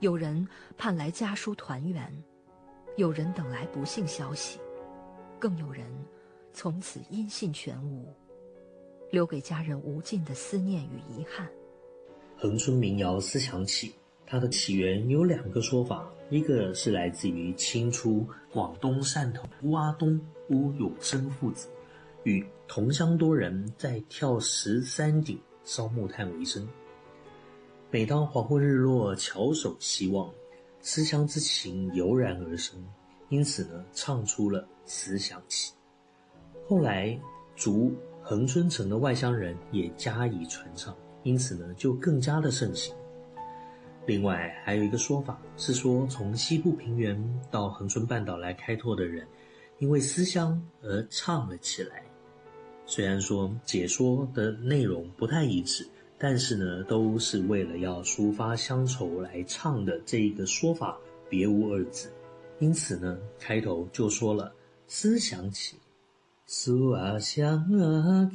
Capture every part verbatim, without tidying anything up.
有人盼来家书团圆，有人等来不幸消息，更有人从此音信全无，留给家人无尽的思念与遗憾。 恒春民谣《思想起》，它的起源有两个说法，一个是来自于清初广东汕头乌阿东乌有生父子与同乡多人在跳石山顶烧木炭为生。每当黄昏日落，翘首希望，思乡之情油然而生，因此呢，唱出了《思想起》。后来逐恒春城的外乡人也加以传唱，因此呢，就更加的盛行。另外还有一个说法是说，从西部平原到恒春半岛来开拓的人，因为思乡而唱了起来。虽然说解说的内容不太一致，但是呢，都是为了要抒发乡愁来唱的，这一个说法别无二致。因此呢，开头就说了思想起，思啊想啊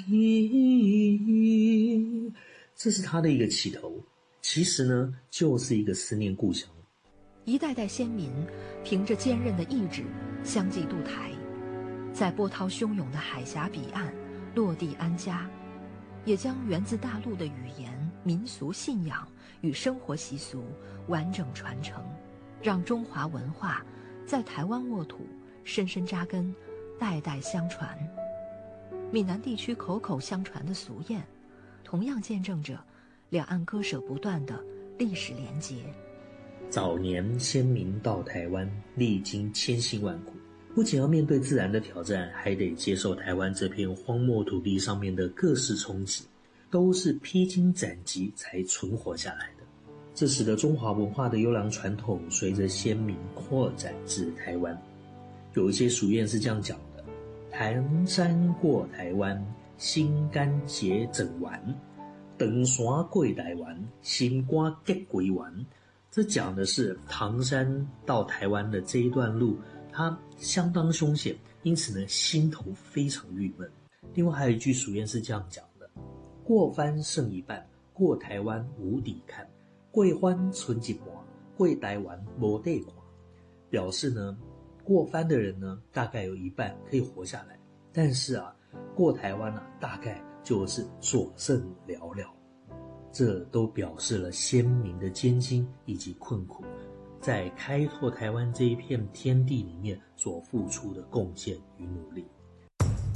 起，这是他的一个起头，其实呢，就是一个思念故乡。 一代代先民凭着坚韧的意志相继渡台，在波涛汹涌的海峡彼岸落地安家，也将源自大陆的语言、民俗信仰与生活习俗完整传承，让中华文化在台湾沃土深深扎根，代代相传。闽南地区口口相传的俗谚，同样见证着两岸割舍不断的历史连结。 早年先民到台湾，历经千辛万苦，不仅要面对自然的挑战，还得接受台湾这片荒漠土地上面的各式冲击，都是披荆斩棘才存活下来的。这使得中华文化的优良传统随着先民扩展至台湾。有一些俗谚是这样讲的：唐山过台湾，心肝结整丸；长山过台湾，心肝结归丸。这讲的是唐山到台湾的这一段路，它相当凶险，因此呢，心头非常郁闷。另外还有一句俗谚是这样讲的：过番剩一半，过台湾无底看；过番存一半，过台湾没地看。表示呢，过番的人呢，大概有一半可以活下来，但是啊，过台湾啊，大概就是所剩寥寥。这都表示了先民的艰辛以及困苦，在开拓台湾这一片天地里面所付出的贡献与努力。